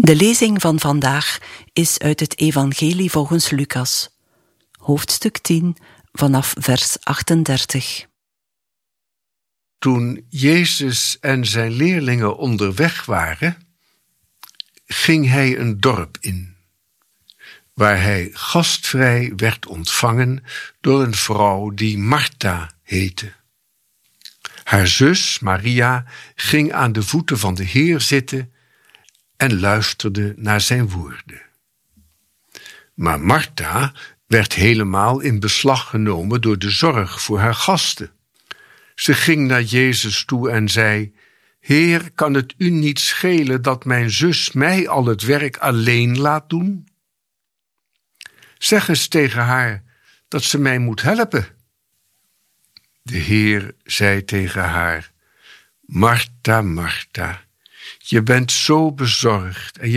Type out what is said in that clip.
De lezing van vandaag is uit het Evangelie volgens Lucas, hoofdstuk 10, vanaf vers 38. Toen Jezus en zijn leerlingen onderweg waren, ging hij een dorp in, waar hij gastvrij werd ontvangen door een vrouw die Martha heette. Haar zus, Maria, ging aan de voeten van de Heer zitten en luisterde naar zijn woorden. Maar Martha werd helemaal in beslag genomen door de zorg voor haar gasten. Ze ging naar Jezus toe en zei: Heer, kan het u niet schelen dat mijn zus mij al het werk alleen laat doen? Zeg eens tegen haar dat ze mij moet helpen. De Heer zei tegen haar: Martha, Martha, je bent zo bezorgd en